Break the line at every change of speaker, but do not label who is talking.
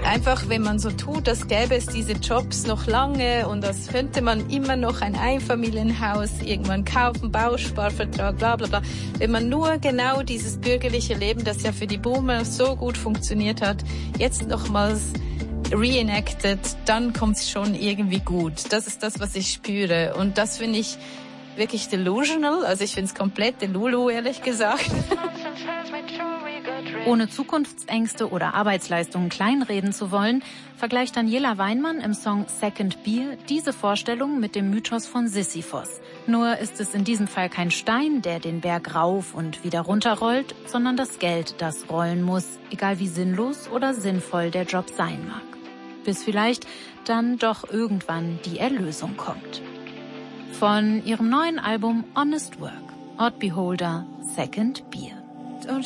Einfach, wenn man so tut, als gäbe es diese Jobs noch lange und als könnte man immer noch ein Einfamilienhaus irgendwann kaufen, Bausparvertrag, bla bla bla. Wenn man nur genau dieses bürgerliche Leben, das ja für die Boomer so gut funktioniert hat, jetzt nochmals reenacted, dann kommt es schon irgendwie gut. Das ist das, was ich spüre. Und das finde ich wirklich delusional. Also ich finde es komplett delulu, ehrlich gesagt.
Ohne Zukunftsängste oder Arbeitsleistungen kleinreden zu wollen, vergleicht Daniela Weinmann im Song Second Beer diese Vorstellung mit dem Mythos von Sisyphos. Nur ist es in diesem Fall kein Stein, der den Berg rauf und wieder runterrollt, sondern das Geld, das rollen muss, egal wie sinnlos oder sinnvoll der Job sein mag. Bis vielleicht dann doch irgendwann die Erlösung kommt. Von ihrem neuen Album Honest Work, Odd Beholder, Second Beer.